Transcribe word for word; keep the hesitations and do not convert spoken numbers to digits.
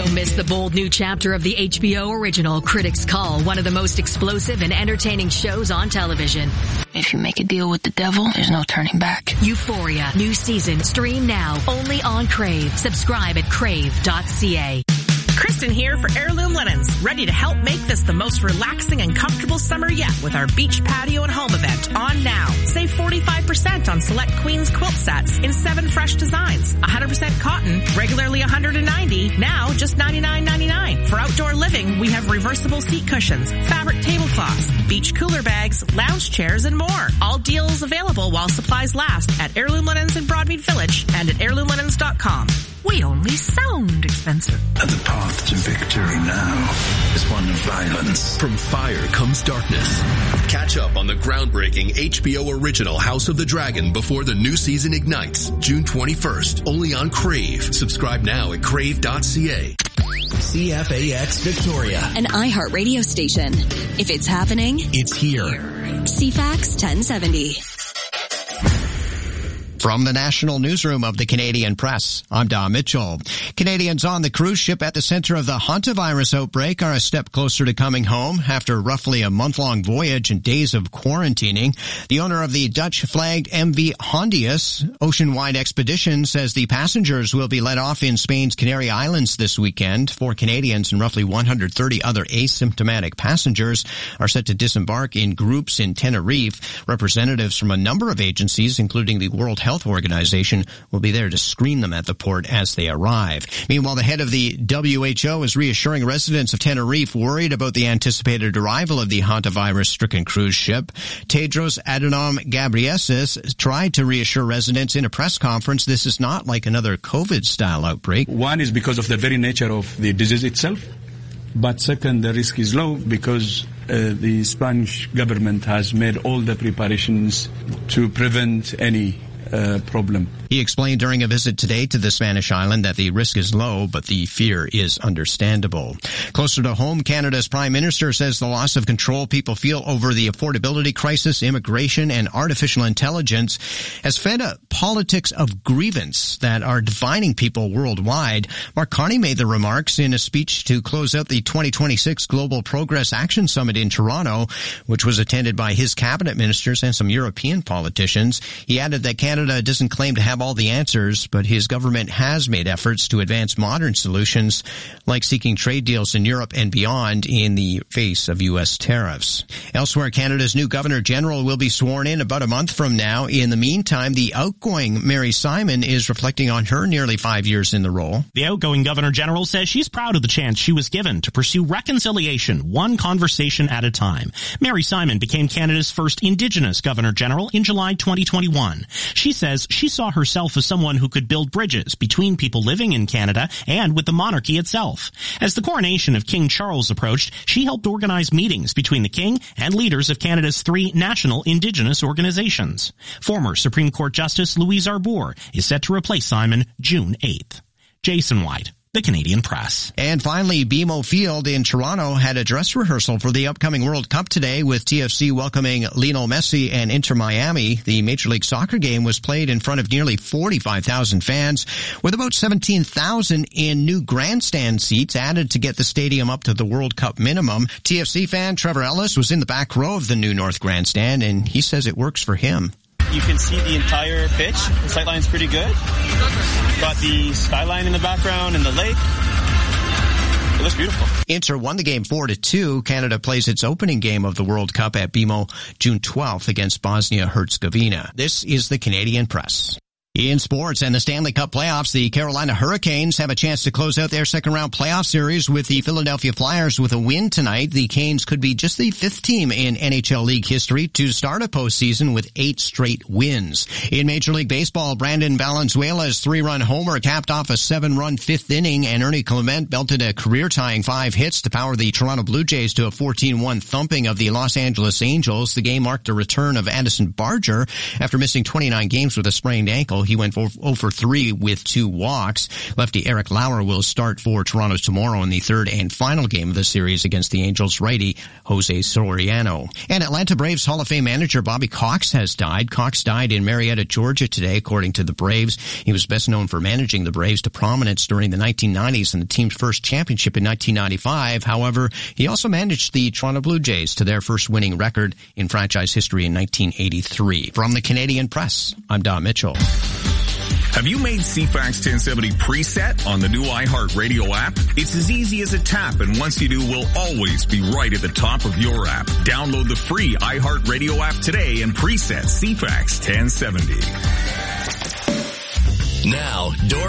Don't miss the bold new chapter of the H B O original Critics Call, one of the most explosive and entertaining shows on television. If you make a deal with the devil, there's no turning back. Euphoria, new season, stream now, only on Crave. Subscribe at crave dot c a. Kristen here for Heirloom Linens, ready to help make this the most relaxing and comfortable summer yet with our beach patio and home event on now. Save forty-five percent on select Queens quilt sets in seven fresh designs. one hundred percent cotton, regularly one hundred ninety dollars, now just ninety-nine ninety-nine. For outdoor living, we have reversible seat cushions, fabric tablecloths, beach cooler bags, lounge chairs, and more. All deals available while supplies last at Heirloom Linens in Broadmead Village and at heirloom linens dot com. We only sound expensive. And the path to victory now is one of violence. From fire comes darkness. Catch up on the groundbreaking H B O original House of the Dragon before the new season ignites, June twenty-first, only on Crave. Subscribe now at crave dot c a. C F A X Victoria, an iHeart radio station. If it's happening, it's here. C FAX ten seventy. From the National Newsroom of the Canadian Press, I'm Don Mitchell. Canadians on the cruise ship at the center of the hantavirus outbreak are a step closer to coming home after roughly a month-long voyage and days of quarantining. The owner of the Dutch-flagged M V Hondius Oceanwide Expedition says the passengers will be let off in Spain's Canary Islands this weekend. Four Canadians and roughly one hundred thirty other asymptomatic passengers are set to disembark in groups in Tenerife. Representatives from a number of agencies, including the World Health Organization, will be there to screen them at the port as they arrive. Meanwhile, the head of the W H O is reassuring residents of Tenerife worried about the anticipated arrival of the hantavirus-stricken cruise ship. Tedros Adhanom Ghebreyesus tried to reassure residents in a press conference this is not like another COVID-style outbreak. One is because of the very nature of the disease itself, but second, the risk is low because uh, the Spanish government has made all the preparations to prevent any Uh, problem. He explained during a visit today to the Spanish island that the risk is low, but the fear is understandable. Closer to home, Canada's Prime Minister says the loss of control people feel over the affordability crisis, immigration, and artificial intelligence has fed a politics of grievance that are dividing people worldwide. Mark Carney made the remarks in a speech to close out the twenty twenty-six Global Progress Action Summit in Toronto, which was attended by his cabinet ministers and some European politicians. He added that Canada Canada doesn't claim to have all the answers, but his government has made efforts to advance modern solutions, like seeking trade deals in Europe and beyond in the face of U S tariffs. Elsewhere, Canada's new Governor-General will be sworn in about a month from now. In the meantime, the outgoing Mary Simon is reflecting on her nearly five years in the role. The outgoing Governor-General says she's proud of the chance she was given to pursue reconciliation, one conversation at a time. Mary Simon became Canada's first Indigenous Governor-General in July twenty twenty-one. She says she saw herself as someone who could build bridges between people living in Canada and with the monarchy itself. As the coronation of King Charles approached, she helped organize meetings between the King and leaders of Canada's three national Indigenous organizations. Former Supreme Court Justice Louise Arbour is set to replace Simon June eighth. Jason White, The Canadian Press. And finally, B M O Field in Toronto had a dress rehearsal for the upcoming World Cup today, with T F C welcoming Lionel Messi and Inter Miami. The Major League Soccer game was played in front of nearly forty-five thousand fans, with about seventeen thousand in new grandstand seats added to get the stadium up to the World Cup minimum. T F C fan Trevor Ellis was in the back row of the new North Grandstand, and he says it works for him. You can see the entire pitch. The sightline's pretty good. Got the skyline in the background and the lake. It looks beautiful. Inter won the game four to two. Canada plays its opening game of the World Cup at B M O June twelfth against Bosnia-Herzegovina. This is the Canadian Press. In sports and the Stanley Cup playoffs, the Carolina Hurricanes have a chance to close out their second-round playoff series with the Philadelphia Flyers with a win tonight. The Canes could be just the fifth team in N H L League history to start a postseason with eight straight wins. In Major League Baseball, Brandon Valenzuela's three-run homer capped off a seven-run fifth inning, and Ernie Clement belted a career-tying five hits to power the Toronto Blue Jays to a fourteen one thumping of the Los Angeles Angels. The game marked the return of Addison Barger after missing twenty-nine games with a sprained ankle. He went zero for three with two walks. Lefty Eric Lauer will start for Toronto tomorrow in the third and final game of the series against the Angels righty Jose Soriano. And Atlanta Braves Hall of Fame manager Bobby Cox has died. Cox died in Marietta, Georgia today, according to the Braves. He was best known for managing the Braves to prominence during the nineteen nineties and the team's first championship in nineteen ninety-five. However, he also managed the Toronto Blue Jays to their first winning record in franchise history in nineteen eighty-three. From the Canadian Press, I'm Don Mitchell. Have you made C FAX ten seventy preset on the new iHeartRadio app? It's as easy as a tap, and once you do, we'll always be right at the top of your app. Download the free iHeartRadio app today and preset C FAX ten seventy. Now, Door